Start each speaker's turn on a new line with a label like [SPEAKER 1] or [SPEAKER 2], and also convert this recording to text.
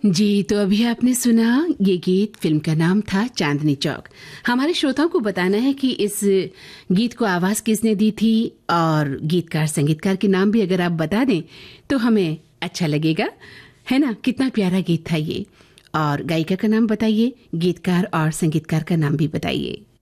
[SPEAKER 1] जी, तो अभी आपने सुना ये गीत, फिल्म का नाम था चांदनी चौक। हमारे श्रोताओं को बताना है कि इस गीत को आवाज़ किसने दी थी और गीतकार संगीतकार के नाम भी अगर आप बता दें तो हमें अच्छा लगेगा, है ना। कितना प्यारा गीत था ये। और गायिका का नाम बताइए, गीतकार और संगीतकार का नाम भी बताइए।